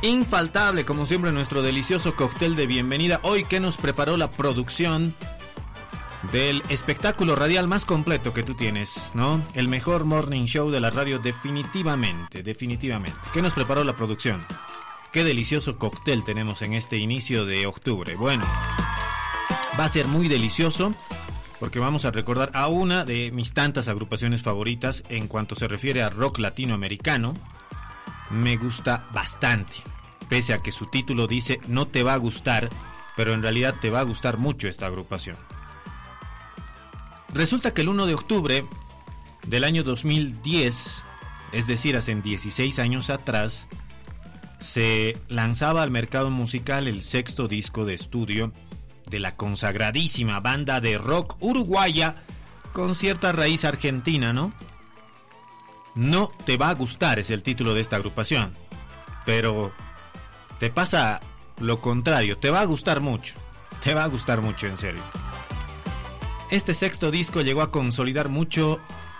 Infaltable, como siempre, nuestro delicioso cóctel de bienvenida. Hoy, ¿qué nos preparó la producción del espectáculo radial más completo que tú tienes, ¿no? El mejor morning show de la radio, definitivamente. ¿Qué nos preparó la producción? Qué delicioso cóctel tenemos en este inicio de octubre. Bueno, va a ser muy delicioso porque vamos a recordar a una de mis tantas agrupaciones favoritas en cuanto se refiere a rock latinoamericano. Me gusta bastante, pese a que su título dice no te va a gustar, pero en realidad te va a gustar mucho esta agrupación. Resulta que el 1 de octubre del año 2010, es decir, hace 16 años atrás, se lanzaba al mercado musical el sexto disco de estudio de la consagradísima banda de rock uruguaya con cierta raíz argentina, ¿no? No te va a gustar es el título de esta agrupación, pero te pasa lo contrario, te va a gustar mucho en serio. Este sexto disco llegó a consolidar mucho